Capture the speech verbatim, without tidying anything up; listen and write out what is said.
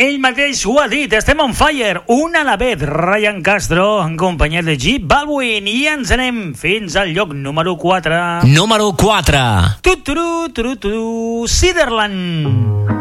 ell mateix ho ha dit, estem on fire, un a la vez, Ryan Castro, en companyia de J Balvin, i ens anem fins al lloc número quatre. Número quatre. Tuturu, tuturu, Ciderland.